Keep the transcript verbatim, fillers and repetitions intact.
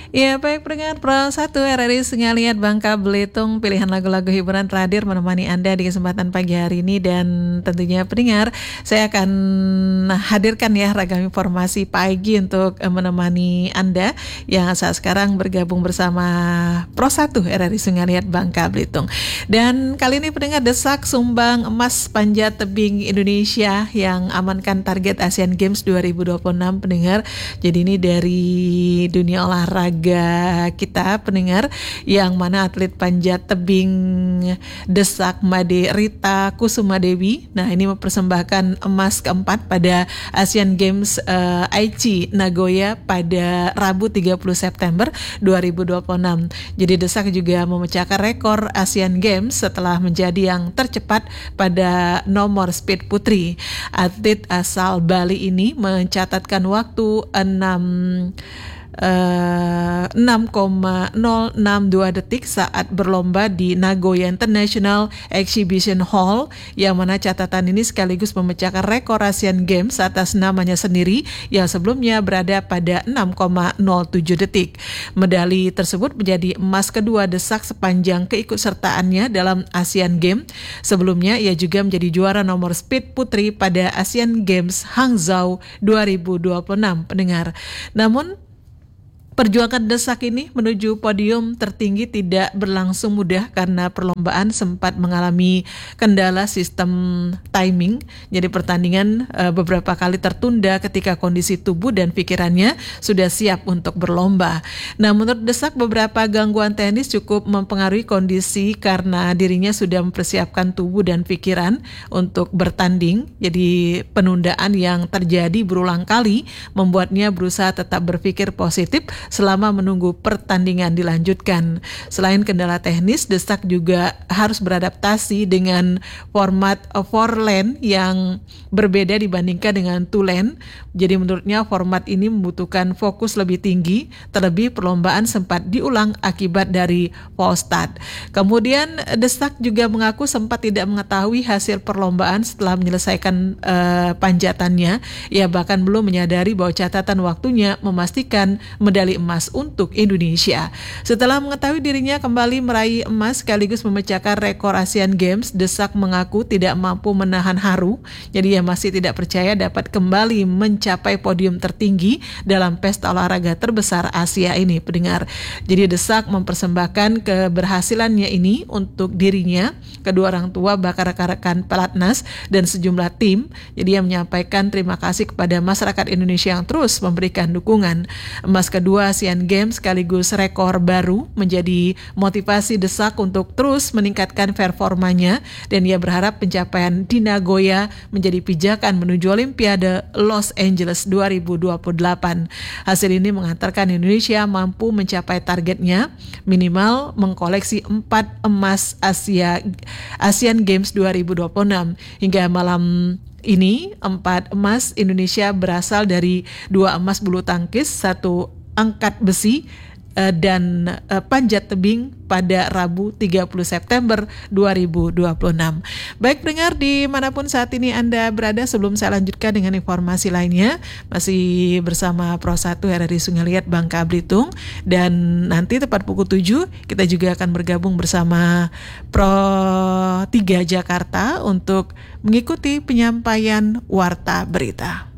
Ya baik pendengar Pro satu R R I Sengaliat Bangka Belitung, pilihan lagu-lagu hiburan terakhir menemani Anda di kesempatan pagi hari ini. Dan tentunya pendengar, saya akan hadirkan ya ragam informasi pagi untuk menemani Anda yang saat sekarang bergabung bersama Pro satu R R I Sengaliat Bangka Belitung. Dan kali ini pendengar, desak sumbang emas panjat tebing Indonesia yang amankan target Asian Games dua ribu dua puluh enam pendengar. Jadi ini dari dunia olahraga kita pendengar, yang mana atlet panjat tebing desak Made Rita Kusuma Dewi, nah ini mempersembahkan emas keempat pada Asian Games uh, Aichi Nagoya pada Rabu tiga puluh September dua ribu dua puluh enam. Jadi desak juga memecahkan rekor Asian Games setelah menjadi yang tercepat pada nomor speed putri. Atlet asal Bali ini mencatatkan waktu enam Uh, enam koma nol enam dua detik saat berlomba di Nagoya International Exhibition Hall, yang mana catatan ini sekaligus memecahkan rekor Asian Games atas namanya sendiri yang sebelumnya berada pada enam koma nol tujuh detik. Medali tersebut menjadi emas kedua desak sepanjang keikutsertaannya dalam Asian Games. Sebelumnya ia juga menjadi juara nomor speed putri pada Asian Games Hangzhou dua ribu dua puluh enam pendengar. Namun perjuangan desak ini menuju podium tertinggi tidak berlangsung mudah karena perlombaan sempat mengalami kendala sistem timing. Jadi pertandingan e, beberapa kali tertunda ketika kondisi tubuh dan pikirannya sudah siap untuk berlomba. Nah, menurut desak, beberapa gangguan teknis cukup mempengaruhi kondisi karena dirinya sudah mempersiapkan tubuh dan pikiran untuk bertanding. Jadi penundaan yang terjadi berulang kali membuatnya berusaha tetap berpikir positif selama menunggu pertandingan dilanjutkan. Selain kendala teknis, desak juga harus beradaptasi dengan format four lane yang berbeda dibandingkan dengan two lane. Jadi menurutnya format ini membutuhkan fokus lebih tinggi, terlebih perlombaan sempat diulang akibat dari false start. Kemudian desak juga mengaku sempat tidak mengetahui hasil perlombaan setelah menyelesaikan uh, panjatannya. Ia bahkan belum menyadari bahwa catatan waktunya memastikan medali emas untuk Indonesia. Setelah mengetahui dirinya kembali meraih emas sekaligus memecahkan rekor Asian Games, desak mengaku tidak mampu menahan haru. Jadi ia masih tidak percaya dapat kembali mencapai podium tertinggi dalam pesta olahraga terbesar Asia ini pendengar. Jadi desak mempersembahkan keberhasilannya ini untuk dirinya, kedua orang tua, bakal rekan-rekan pelatnas dan sejumlah tim. Jadi ia menyampaikan terima kasih kepada masyarakat Indonesia yang terus memberikan dukungan. Emas kedua Asian Games sekaligus rekor baru menjadi motivasi desak untuk terus meningkatkan performanya, dan ia berharap pencapaian di Nagoya menjadi pijakan menuju Olimpiade Los Angeles dua ribu dua puluh delapan. Hasil ini mengantarkan Indonesia mampu mencapai targetnya minimal mengkoleksi empat emas Asia Asian Games dua ribu dua puluh enam. Hingga malam ini empat emas Indonesia berasal dari dua emas bulu tangkis, satu angkat besi uh, dan uh, panjat tebing pada Rabu tiga puluh September dua ribu dua puluh enam. Baik pendengar dimanapun saat ini Anda berada, sebelum saya lanjutkan dengan informasi lainnya, masih bersama Pro satu R R I Sengaliat Bangka Belitung, dan nanti tepat pukul tujuh kita juga akan bergabung bersama Pro tiga Jakarta untuk mengikuti penyampaian warta berita.